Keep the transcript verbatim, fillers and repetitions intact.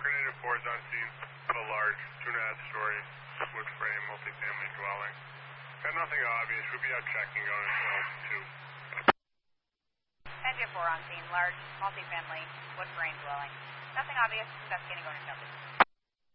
Negative four is on scene. A large, two and a half story, wood frame, multifamily dwelling. Got nothing obvious. We'll be out checking on it twelve two. Negative four on scene, large, multifamily, wood frame dwelling. Nothing obvious. Investigating going to Shelby.